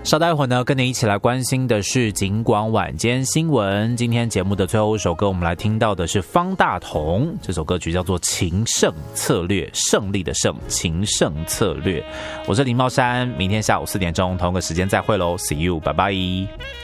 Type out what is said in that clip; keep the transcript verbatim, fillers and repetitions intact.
稍待会儿呢，跟你一起来关心的是警广晚间新闻。今天节目的最后一首歌，我们来听到的是方大同，这首歌曲叫做《情胜策略》，胜利的胜，情胜策略。我是林茂山，明天下午四点钟同个时间再会喽 ，See you， 拜拜。